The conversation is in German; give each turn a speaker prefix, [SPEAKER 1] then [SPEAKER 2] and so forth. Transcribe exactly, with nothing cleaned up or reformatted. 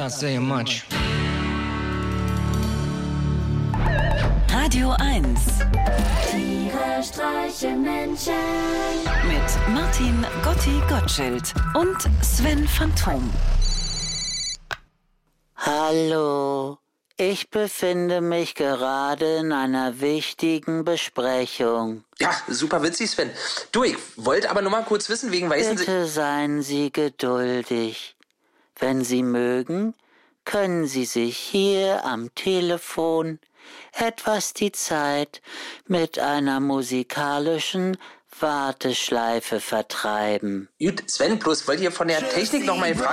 [SPEAKER 1] without saying much.
[SPEAKER 2] Radio eins.
[SPEAKER 3] Tiere streichen Menschen.
[SPEAKER 2] Mit Martin Gotti Gottschild und Sven Phantom.
[SPEAKER 4] Hallo, ich befinde mich gerade in einer wichtigen Besprechung.
[SPEAKER 5] Ja, super witzig, Sven. Du, ich wollte aber nur mal kurz wissen, wegen weißen Sie...
[SPEAKER 4] Bitte seien Sie geduldig. Wenn Sie mögen, können Sie sich hier am Telefon etwas die Zeit mit einer musikalischen Warteschleife vertreiben.
[SPEAKER 5] Gut, Sven, bloß wollt ihr von der Technik noch mal gefragt